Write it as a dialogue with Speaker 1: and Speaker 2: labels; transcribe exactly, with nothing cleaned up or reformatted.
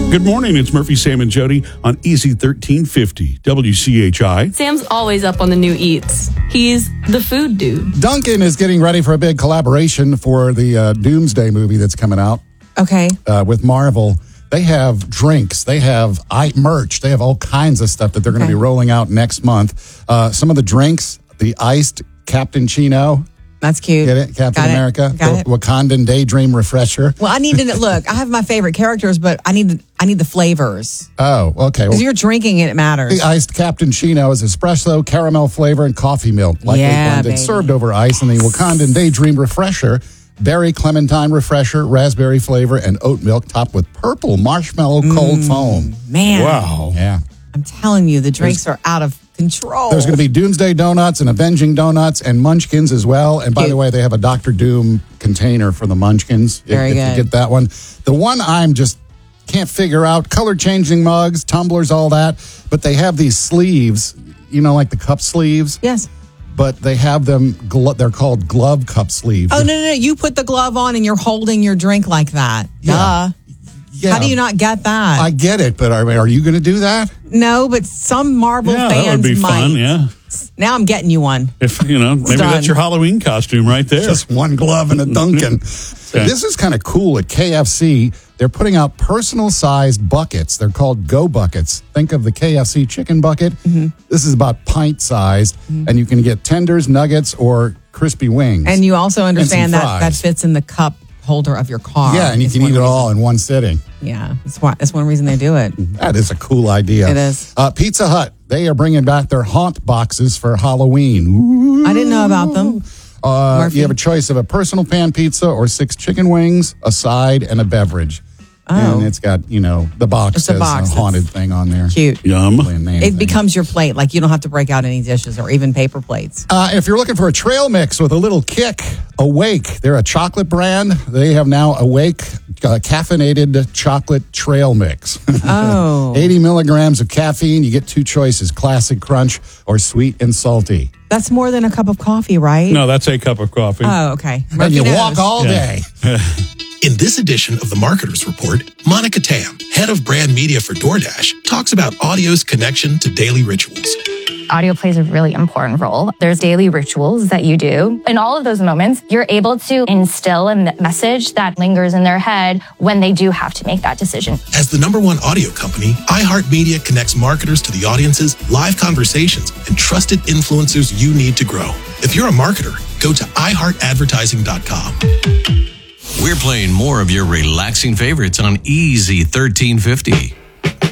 Speaker 1: Good morning. It's Murphy, Sam, and Jody on Easy thirteen fifty W C H I.
Speaker 2: Sam's always up on the new eats. He's the food dude.
Speaker 3: Dunkin' is getting ready for a big collaboration for the uh, Doomsday movie that's coming out
Speaker 4: Okay.
Speaker 3: uh, with Marvel. They have drinks. They have I- merch. They have all kinds of stuff that they're going to
Speaker 4: Okay.
Speaker 3: be rolling out next month. Uh, some of the drinks, the iced Captain Chino.
Speaker 4: That's cute.
Speaker 3: Get it? Captain
Speaker 4: Got it.
Speaker 3: America.
Speaker 4: Got
Speaker 3: the
Speaker 4: it.
Speaker 3: Wakandan Daydream Refresher.
Speaker 4: Well, I need to look. I have my favorite characters, but I need I need the flavors.
Speaker 3: Oh, okay.
Speaker 4: Because
Speaker 3: Well,
Speaker 4: you're drinking it, it matters.
Speaker 3: the iced Captain Chino is espresso, caramel flavor, and coffee milk. Lightly
Speaker 4: Yeah,
Speaker 3: blended,
Speaker 4: baby.
Speaker 3: served over ice. And the Wakandan Daydream Refresher, berry clementine refresher, raspberry flavor, and oat milk topped with purple marshmallow cold foam.
Speaker 4: Man,
Speaker 1: Wow.
Speaker 3: Yeah.
Speaker 4: I'm telling you, the drinks are out of control.
Speaker 3: There's going to be Doomsday Donuts and Avenging Donuts and Munchkins as well. And by
Speaker 4: Cute.
Speaker 3: the way, they have a Doctor Doom container for the Munchkins.
Speaker 4: Very
Speaker 3: if,
Speaker 4: good.
Speaker 3: If you get that one. The one I'm just can't figure out, color changing mugs, tumblers, all that. But they have these sleeves, you know, like the cup sleeves.
Speaker 4: Yes.
Speaker 3: But they have them, glo- they're called glove cup sleeves.
Speaker 4: Oh, no, no, no. You put the glove on and you're holding your drink like that.
Speaker 3: Yeah.
Speaker 4: Duh.
Speaker 3: Yeah,
Speaker 4: How do you not get that?
Speaker 3: I get it, but are, are you going to do that?
Speaker 4: no, but some Marvel
Speaker 1: Yeah,
Speaker 4: fans
Speaker 1: that would be
Speaker 4: might.
Speaker 1: fun, yeah.
Speaker 4: Now I'm getting you one.
Speaker 1: If, you know, maybe
Speaker 4: done.
Speaker 1: that's your Halloween costume right there.
Speaker 3: Just one glove and a Dunkin'.
Speaker 1: Okay.
Speaker 3: This is kind of cool at K F C. They're putting out personal-sized buckets. They're called Go Buckets. Think of the K F C chicken bucket.
Speaker 4: Mm-hmm.
Speaker 3: This is about pint-sized, and you can get tenders, nuggets, or crispy wings.
Speaker 4: And you also understand
Speaker 3: some
Speaker 4: that that
Speaker 3: fries.
Speaker 4: fits in the cup holder of your car.
Speaker 3: yeah, and you
Speaker 4: It's
Speaker 3: can
Speaker 4: one
Speaker 3: eat it
Speaker 4: reason.
Speaker 3: all in one sitting.
Speaker 4: Yeah, that's why. That's one reason they do it.
Speaker 3: That is a cool idea.
Speaker 4: It is.
Speaker 3: Uh, Pizza Hut, they are bringing back their haunt boxes for Halloween. Ooh.
Speaker 4: I didn't know about them.
Speaker 3: Uh,
Speaker 4: Murphy?
Speaker 3: you have a choice of a personal pan pizza or six chicken wings, a side, and a beverage.
Speaker 4: Oh.
Speaker 3: And it's got, you know, the box
Speaker 4: It's a
Speaker 3: says
Speaker 4: box.
Speaker 3: a haunted thing on there.
Speaker 4: Cute.
Speaker 1: Yum.
Speaker 3: Name
Speaker 4: It
Speaker 3: thing.
Speaker 4: becomes your plate. Like you don't have to break out any dishes or even paper plates.
Speaker 3: Uh, if you're looking for a trail mix with a little kick, Awake. They're a chocolate brand. They have now Awake uh, caffeinated chocolate trail mix.
Speaker 4: Oh.
Speaker 3: eighty milligrams of caffeine. You get two choices, classic crunch or sweet and salty.
Speaker 4: That's more than a cup of coffee, right?
Speaker 1: No, that's a cup of coffee.
Speaker 4: Oh, okay.
Speaker 3: And
Speaker 4: Murphy
Speaker 3: you
Speaker 4: knows.
Speaker 3: walk all
Speaker 1: Yeah.
Speaker 3: day.
Speaker 5: In this edition of the Marketer's Report, Monica Tam, head of brand media for DoorDash, talks about audio's connection to daily rituals.
Speaker 6: Audio plays a really important role. There's daily rituals that you do. In all of those moments, you're able to instill a me- message that lingers in their head when they do have to make that decision.
Speaker 5: As the number one audio company, iHeartMedia connects marketers to the audiences, live conversations, and trusted influencers you need to grow. If you're a marketer, go to i heart advertising dot com.
Speaker 7: We're playing more of your relaxing favorites on Easy thirteen fifty.